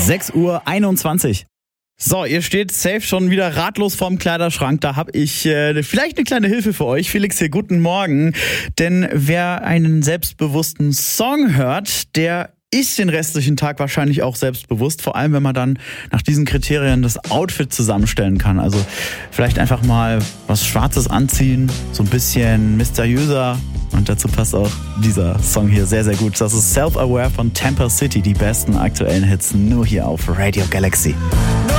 6:21 Uhr. So, ihr steht safe schon wieder ratlos vorm Kleiderschrank. Da habe ich vielleicht eine kleine Hilfe für euch. Felix hier, guten Morgen. Denn wer einen selbstbewussten Song hört, der ist den restlichen Tag wahrscheinlich auch selbstbewusst. Vor allem, wenn man dann nach diesen Kriterien das Outfit zusammenstellen kann. Also vielleicht einfach mal was Schwarzes anziehen, so ein bisschen mysteriöser. Und dazu passt auch dieser Song hier sehr, sehr gut. Das ist Self-Aware von Tampa City. Die besten aktuellen Hits nur hier auf Radio Galaxy.